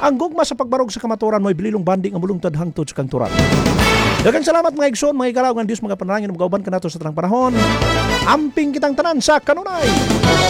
Ang gugma sa pagbarog sa kamaturan mo'y bililong banding ang mulungtad hangtod sa kang turan. Daghang salamat mga igsoon, mga igalaw, ng Diyos mga panalangin, magauban ka nato sa tanang panahon. Amping kitang tanan sa kanunay.